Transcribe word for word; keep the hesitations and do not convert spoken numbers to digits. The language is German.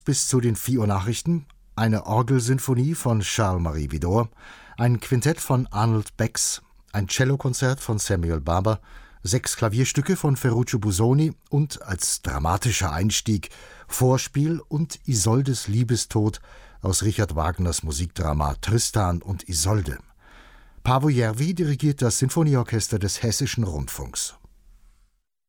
Bis zu den vier Uhr Nachrichten eine Orgelsinfonie von Charles-Marie Widor, ein Quintett von Arnold Becks, ein Cellokonzert von Samuel Barber, sechs Klavierstücke von Ferruccio Busoni und als dramatischer Einstieg Vorspiel und Isoldes Liebestod aus Richard Wagners Musikdrama Tristan und Isolde. Paavo Järvi dirigiert das Sinfonieorchester des Hessischen Rundfunks.